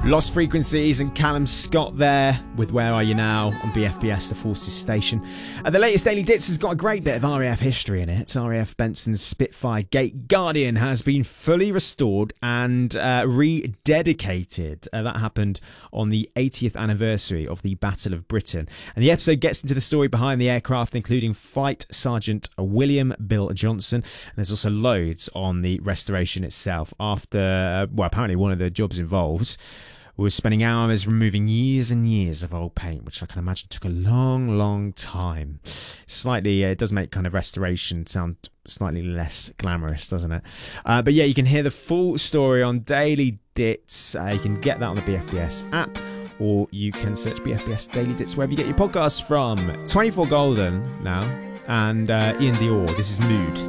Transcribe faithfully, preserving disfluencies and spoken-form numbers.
Lost Frequencies and Callum Scott there with Where Are You Now on B F B S, the Forces station. Uh, the latest Daily Dits has got a great bit of R A F history in it. R A F Benson's Spitfire Gate Guardian has been fully restored and uh, rededicated. Uh, that happened on the eightieth anniversary of the Battle of Britain. And the episode gets into the story behind the aircraft, including Flight Sergeant William Bill Johnson. And there's also loads on the restoration itself. After, uh, well, apparently one of the jobs involved was spending hours removing years and years of old paint, which I can imagine took a long, long time. Slightly, uh, it does make kind of restoration sound slightly less glamorous, doesn't it? Uh, but yeah, you can hear the full story on Daily Dits. Uh, you can get that on the B F B S app, or you can search B F B S Daily Dits wherever you get your podcasts from. twenty-four Golden now, and uh, Ian Dior. This is Mood.